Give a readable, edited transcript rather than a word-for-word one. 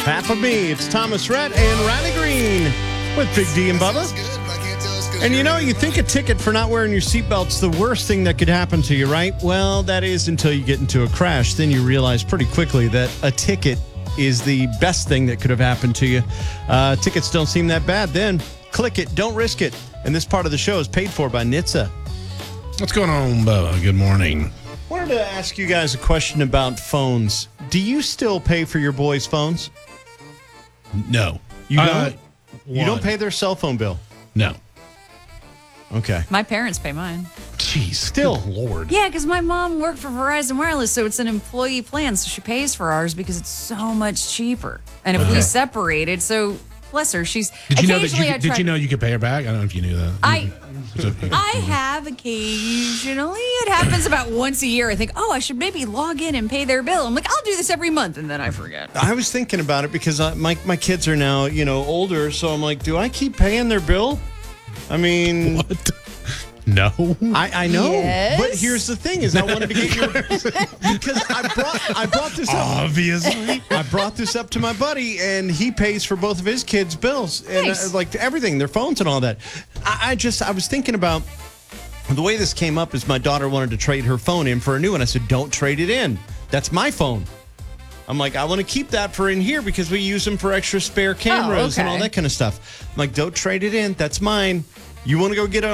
Half of me. It's Thomas Rhett and Riley Green with Big D and Bubba. And you think a ticket for not wearing your seatbelt's the worst thing that could happen to you, right? Well, that is until you get into a crash. Then you realize pretty quickly that a ticket is the best thing that could have happened to you. Tickets don't seem that bad. Then click it. Don't risk it. And this part of the show is paid for by NHTSA. What's going on, Bubba? Good morning. Wanted to ask you guys a question about phones. Do you still pay for your boys' phones? No. You don't? You don't pay their cell phone bill? No. Okay. My parents pay mine. Jeez. Still. Good Lord. Yeah, because my mom worked for Verizon Wireless, so it's an employee plan, so she pays for ours because it's so much cheaper. And if we separated, so bless her, she's Did you know you could pay her back? I don't know if you knew that. I have occasionally. It happens about once a year. I think, I should maybe log in and pay their bill. I'm like, I'll do this every month, and then I forget. I was thinking about it because my kids are now, older, so I'm like, do I keep paying their bill? I mean... What? No. I know. Yes. But here's the thing is I wanted to get your... because I brought this up. Obviously. I brought this up to my buddy, and he pays for both of his kids' bills. And Nice. like everything, their phones and all that. I was thinking about... The way this came up is my daughter wanted to trade her phone in for a new one. I said, don't trade it in. That's my phone. I'm like, I want to keep that for in here because we use them for extra spare cameras and all okay. that kind of stuff. I'm like, don't trade it in. That's mine. You want to go get a